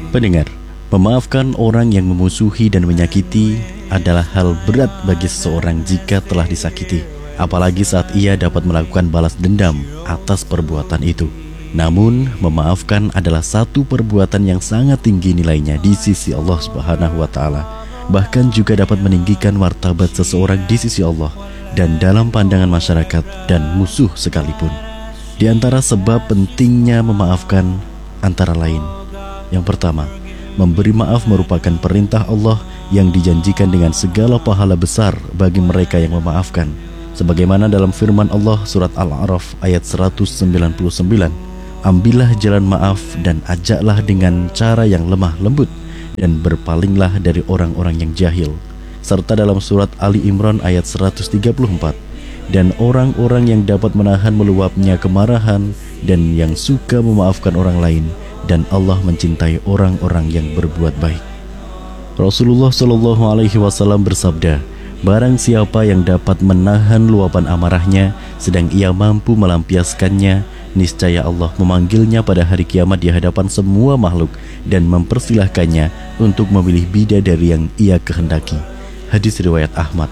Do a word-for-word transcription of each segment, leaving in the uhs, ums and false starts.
Pendengar, memaafkan orang yang memusuhi dan menyakiti adalah hal berat bagi seseorang jika telah disakiti, apalagi saat ia dapat melakukan balas dendam atas perbuatan itu. Namun, memaafkan adalah satu perbuatan yang sangat tinggi nilainya di sisi Allah Subhanahu wa Ta'ala. Bahkan juga dapat meninggikan martabat seseorang di sisi Allah dan dalam pandangan masyarakat dan musuh sekalipun. Di antara sebab pentingnya memaafkan antara lain: yang pertama, memberi maaf merupakan perintah Allah yang dijanjikan dengan segala pahala besar bagi mereka yang memaafkan. Sebagaimana dalam firman Allah surat Al-A'raf ayat seratus sembilan puluh sembilan, ambillah jalan maaf dan ajaklah dengan cara yang lemah lembut, dan berpalinglah dari orang-orang yang jahil. Serta dalam surat Ali Imran ayat seratus tiga puluh empat, dan orang-orang yang dapat menahan meluapnya kemarahan dan yang suka memaafkan orang lain, dan Allah mencintai orang-orang yang berbuat baik. Rasulullah Shallallahu Alaihi Wasallam bersabda, barang siapa yang dapat menahan luapan amarahnya sedang ia mampu melampiaskannya, niscaya Allah memanggilnya pada hari kiamat di hadapan semua makhluk dan mempersilahkannya untuk memilih bidadari yang ia kehendaki. Hadis riwayat Ahmad.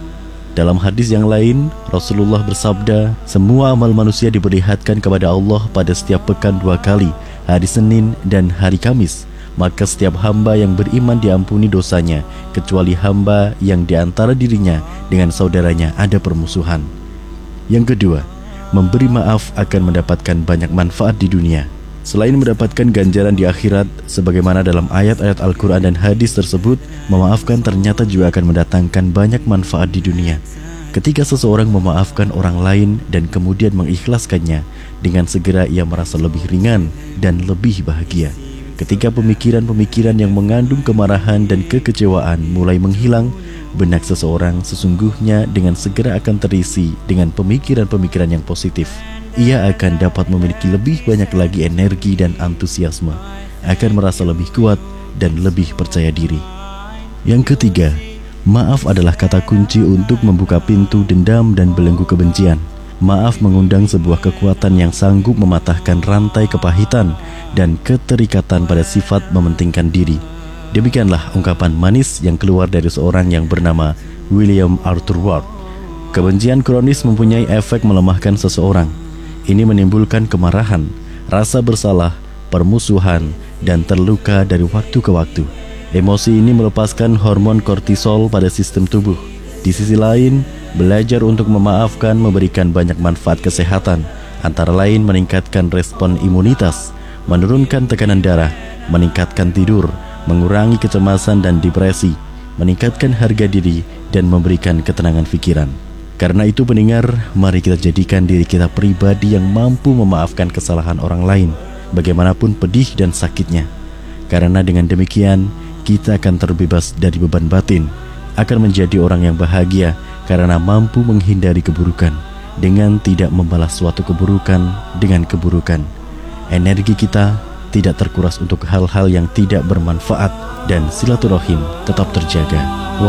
Dalam hadis yang lain, Rasulullah bersabda, semua amal manusia diperlihatkan kepada Allah pada setiap pekan dua kali, hari Senin dan hari Kamis. Maka setiap hamba yang beriman diampuni dosanya, kecuali hamba yang diantara dirinya dengan saudaranya ada permusuhan. Yang kedua, memberi maaf akan mendapatkan banyak manfaat di dunia. Selain mendapatkan ganjaran di akhirat, sebagaimana dalam ayat-ayat Al-Quran dan hadis tersebut, memaafkan ternyata juga akan mendatangkan banyak manfaat di dunia. Ketika seseorang memaafkan orang lain dan kemudian mengikhlaskannya, dengan segera ia merasa lebih ringan dan lebih bahagia. Ketika pemikiran-pemikiran yang mengandung kemarahan dan kekecewaan mulai menghilang, benak seseorang sesungguhnya dengan segera akan terisi dengan pemikiran-pemikiran yang positif. Ia akan dapat memiliki lebih banyak lagi energi dan antusiasme, akan merasa lebih kuat dan lebih percaya diri. Yang ketiga, maaf adalah kata kunci untuk membuka pintu dendam dan belenggu kebencian. Maaf mengundang sebuah kekuatan yang sanggup mematahkan rantai kepahitan dan keterikatan pada sifat mementingkan diri. Demikianlah ungkapan manis yang keluar dari seorang yang bernama William Arthur Ward. Kebencian kronis mempunyai efek melemahkan seseorang. Ini menimbulkan kemarahan, rasa bersalah, permusuhan, dan terluka dari waktu ke waktu. Emosi ini melepaskan hormon kortisol pada sistem tubuh. Di sisi lain, belajar untuk memaafkan memberikan banyak manfaat kesehatan, antara lain meningkatkan respon imunitas, menurunkan tekanan darah, meningkatkan tidur, mengurangi kecemasan dan depresi, meningkatkan harga diri, dan memberikan ketenangan pikiran. Karena itu pendengar, mari kita jadikan diri kita pribadi yang mampu memaafkan kesalahan orang lain, bagaimanapun pedih dan sakitnya. Karena dengan demikian, kita akan terbebas dari beban batin, akan menjadi orang yang bahagia karena mampu menghindari keburukan dengan tidak membalas suatu keburukan dengan keburukan. Energi kita tidak terkuras untuk hal-hal yang tidak bermanfaat dan silaturahim tetap terjaga.